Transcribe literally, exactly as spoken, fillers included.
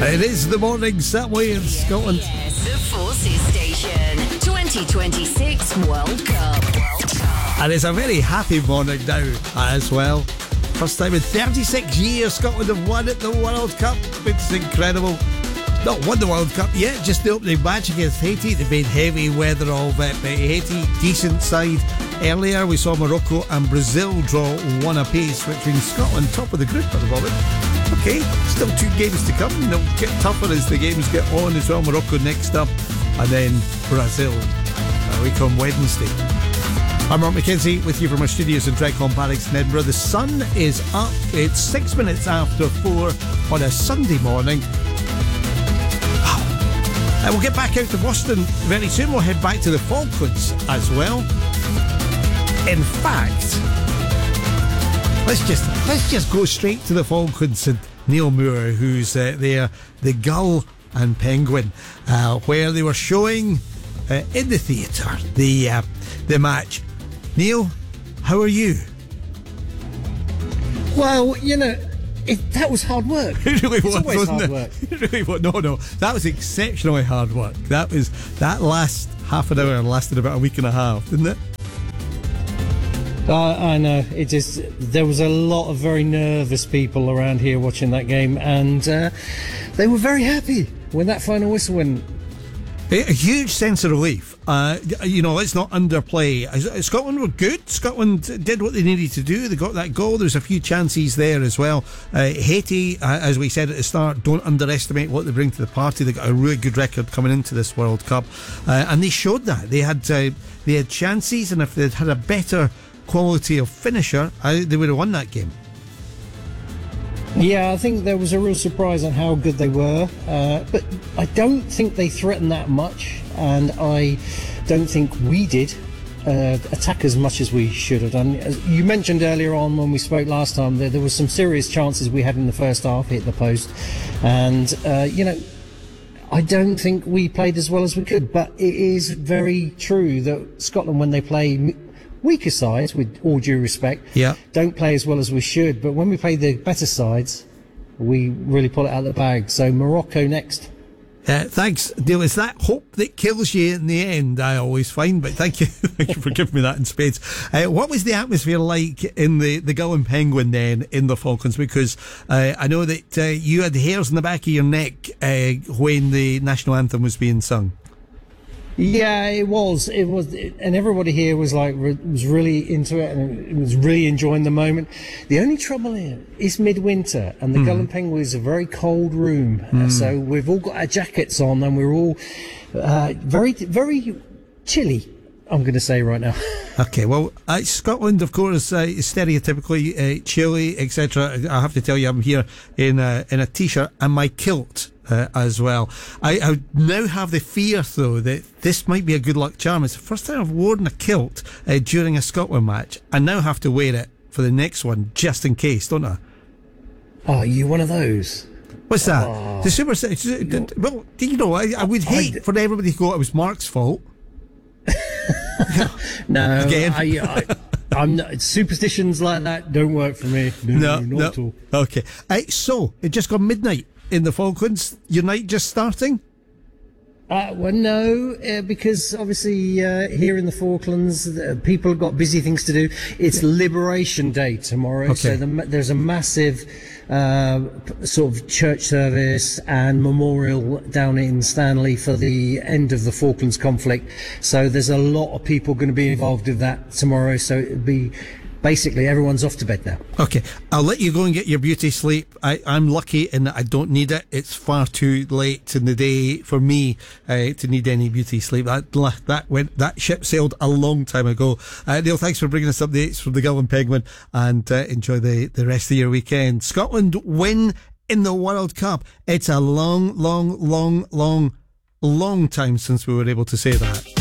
It is the morning Subway in Scotland. Yes, the Forces Station. twenty twenty-six World Cup. World Cup. And it's a very happy morning now as well. First time in thirty-six years Scotland have won at the World Cup. It's incredible. Not won the World Cup yet, just the opening match against Haiti. They made heavy weather of it, but Haiti, decent side. Earlier we saw Morocco and Brazil draw one apiece, which means Scotland top of the group at the moment. Okay, still two games to come. They'll get tougher as the games get on as well. Morocco next up, and then Brazil a week on Wednesday. I'm Mark McKenzie with you from our studios in Dreadcom Barracks in Edinburgh. The sun is up. It's six minutes after four on a Sunday morning. And we'll get back out to Boston very soon. We'll head back to the Falklands as well. In fact, let's just let's just go straight to the Falklands and Neil Moore, who's uh, there, the Gull and Penguin, uh, where they were showing uh, in the theatre the uh, the match. Neil, how are you? Well, you know, it, that was hard work. It really it's was, always wasn't hard it? work. It really was. No, no, that was exceptionally hard work. That was that last half an hour lasted about a week and a half, didn't it? Uh, I know. It just there was a lot of very nervous people around here watching that game, and uh, they were very happy when that final whistle went. A huge sense of relief. Uh, you know, let's not underplay. Scotland were good. Scotland did what they needed to do. They got that goal. There's a few chances there as well. Uh, Haiti, uh, as we said at the start, don't underestimate what they bring to the party. They got a really good record coming into this World Cup, uh, and they showed that. They had uh, they had chances, and if they'd had a better quality of finisher, uh, they would have won that game. Yeah, I think there was a real surprise on how good they were, uh, but I don't think they threatened that much, and I don't think we did uh, attack as much as we should have done. As you mentioned earlier on when we spoke last time, there, there was some serious chances we had in the first half, hit the post, and uh, you know, I don't think we played as well as we could, but it is very true that Scotland, when they play weaker sides, with all due respect, yeah, don't play as well as we should, but when we play the better sides, we really pull it out of the bag. So Morocco next. Uh, thanks, Neil. It's that hope that kills you in the end, I always find, but thank you thank you for giving me that in spades. Uh, what was the atmosphere like in the, the Gull and Penguin then in the Falklands? Because uh, I know that uh, you had hairs in the back of your neck uh, when the national anthem was being sung. Yeah, it was. It was, and everybody here was like was really into it and was really enjoying the moment. The only trouble here is midwinter, and the mm. Gull and Penguin is a very cold room, mm. uh, so we've all got our jackets on, and we're all uh, very, very chilly. I'm going to say right now. Okay, well, uh, Scotland, of course, uh, is stereotypically uh, chilly, et cetera. I have to tell you, I'm here in a, in a t-shirt and my kilt. Uh, as well. I, I now have the fear, though, that this might be a good luck charm. It's the first time I've worn a kilt uh, during a Scotland match. I now have to wear it for the next one, just in case, don't I? Oh, you one of those? What's that? Oh. The super... Well, you know, I, I would hate I, for everybody to go, it was Mark's fault. No, Again. I, I, I'm not, superstitions like that don't work for me. No, no, not no. at all. Okay. Uh, so, it just got midnight in the Falklands. Your night just starting? Uh, well, no, uh, because obviously uh, here in the Falklands, uh, people have got busy things to do. It's Liberation Day tomorrow, okay. so the, there's a massive uh, sort of church service and memorial down in Stanley for the end of the Falklands conflict. So there's a lot of people going to be involved with that tomorrow. So it'll be... Basically, everyone's off to bed now. Okay, I'll let you go and get your beauty sleep. I, I'm lucky in that I don't need it. It's far too late in the day for me uh, to need any beauty sleep. That that went that ship sailed a long time ago. Uh, Neil, thanks for bringing us updates from the Gull and Penguin, and uh, enjoy the, the rest of your weekend. Scotland win in the World Cup. It's a long, long, long, long, long time since we were able to say that.